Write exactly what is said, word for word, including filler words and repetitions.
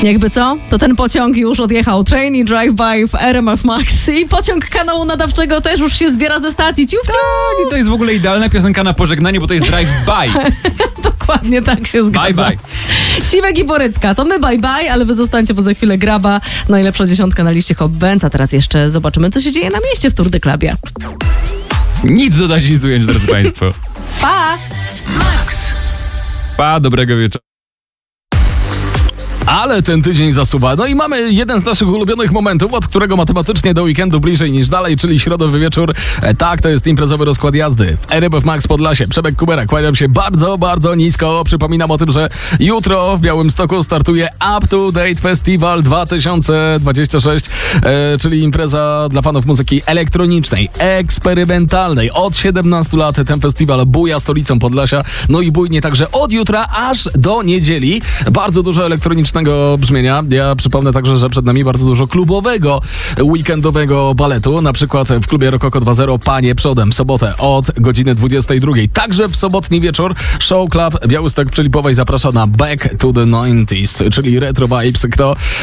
Jakby co, to ten pociąg już odjechał. Train i Drive-By w R M F Max i pociąg kanału nadawczego też już się zbiera ze stacji. Ciuf, ciuf. Tak, i to jest w ogóle idealna piosenka na pożegnanie, bo to jest Drive-By. Dokładnie tak się zgadza. Bye, bye. Siwek i Borycka, to my bye bye, ale wy zostańcie, bo za chwilę Graba, najlepsza dziesiątka na liście Hot Bands, a teraz jeszcze zobaczymy, co się dzieje na mieście w Tour de Clubie. Nic dodać, nic ująć, drodzy Państwo. Pa! Max. Pa, dobrego wieczoru. Ale ten tydzień zasuwa. No i mamy jeden z naszych ulubionych momentów, od którego matematycznie do weekendu bliżej niż dalej, czyli środowy wieczór. E, tak, to jest imprezowy rozkład jazdy. W R M F Max Podlasie. Przemek Kubera, kłaniam się bardzo, bardzo nisko. Przypominam o tym, że jutro w Białymstoku startuje Up to Date Festival dwa tysiące dwudziesty szósty, e, czyli impreza dla fanów muzyki elektronicznej, eksperymentalnej. Od siedemnastu lat ten festiwal buja stolicą Podlasia. No i bujnie także od jutra aż do niedzieli. Bardzo dużo elektronicznego brzmienia. Ja przypomnę także, że przed nami bardzo dużo klubowego, weekendowego baletu. Na przykład w klubie Rokoko dwa zero Panie przodem w sobotę od godziny dwudziestej drugiej. Także w sobotni wieczór Show Club Białystok przy Lipowej zaprasza na Back to the dziewięćdziesiąte, czyli retro vibes. Kto